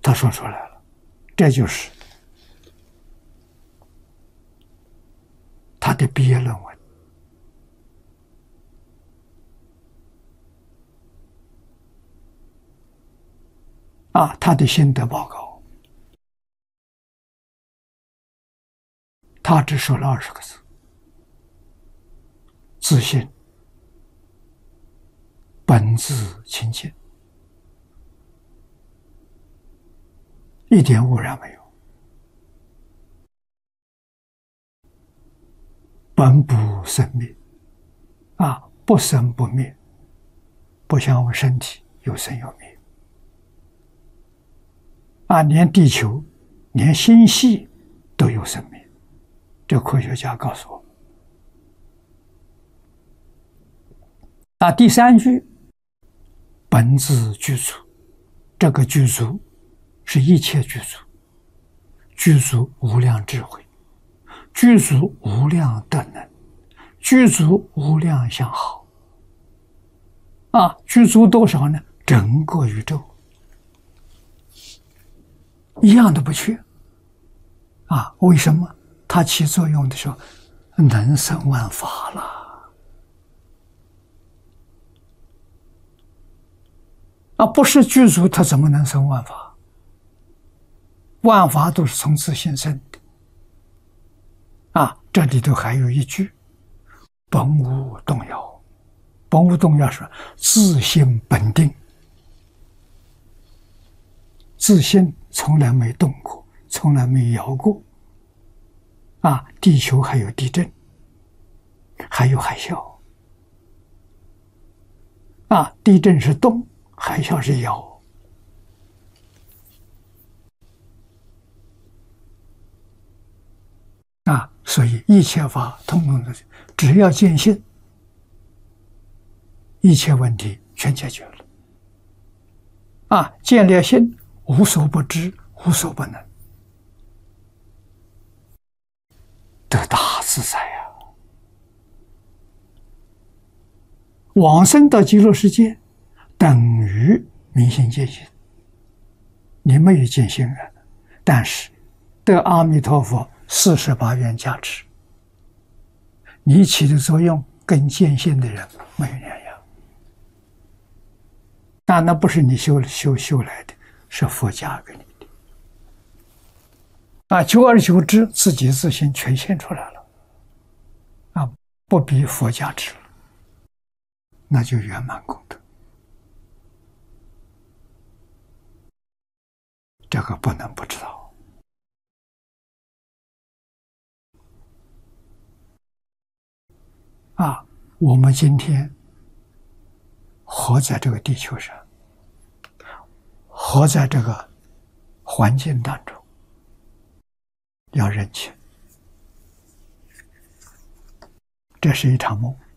他说出来了，这就是他的毕业论文啊，他的心得报告，他只说了20个字：自信，本自清净，一点污染没有，本不生灭啊，不生不灭，不像我们身体有生有灭啊，连地球、连星系都有生灭。这科学家告诉我。啊，第3句，本自具足，这个具足是一切具足，具足无量智慧，具足无量德能，具足无量相好。啊，具足多少呢？整个宇宙一样都不缺。啊，为什么？它起作用的时候，能生万法了。啊，不是具足，它怎么能生万法？万法都是从自性生的。啊，这里头还有一句，本无动摇。本无动摇是自性本定，自性从来没动过，从来没摇过。啊，地球还有地震，还有海啸。啊，地震是动，海啸是摇。啊，所以一切法通通的，只要见性，一切问题全解决了。啊，见了性，无所不知，无所不能，得大自在呀！往生到极乐世界，等于明心见性。你没有见性缘，但是得阿弥陀佛48愿加持，你起的作用跟见性的人没有两样。那不是你修来的，是佛加给你的。啊，久而久之，自己自性全现出来了。啊，不必佛加持了，那就圆满功德。这个不能不知道。啊，我们今天活在这个地球上，活在这个环境当中，要认清，这是一场梦。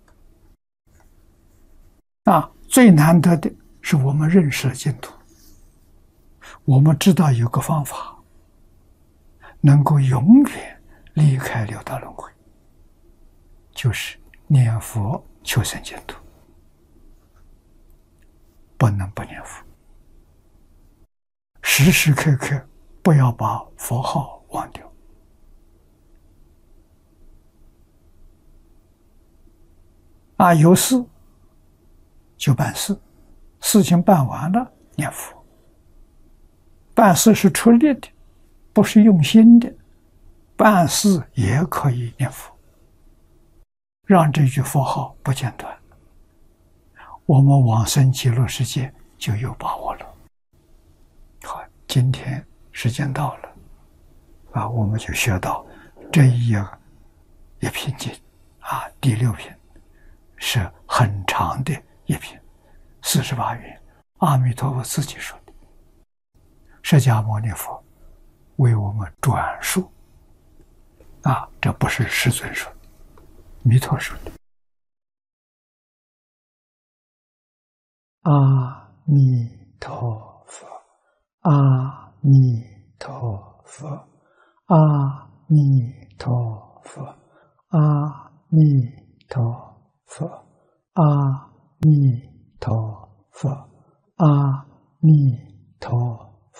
啊，最难得的是我们认识了净土，我们知道有个方法，能够永远离开六道轮回，就是念佛求生净土，不能不念佛，时时刻刻不要把佛号忘掉。啊，有事就办事，事情办完了念佛。办事是出力的，不是用心的，办事也可以念佛，让这句佛号不间断，我们往生极乐世界就有把握了。好，今天时间到了，啊，我们就学到这一品经，啊，第6品是很长的一品，48愿，阿弥陀佛自己说的，释迦牟尼佛为我们转述，啊，这不是世尊说的，弥陀说的。阿弥陀佛，阿弥陀佛，阿弥陀佛，阿弥陀佛，阿弥陀佛，阿弥陀佛。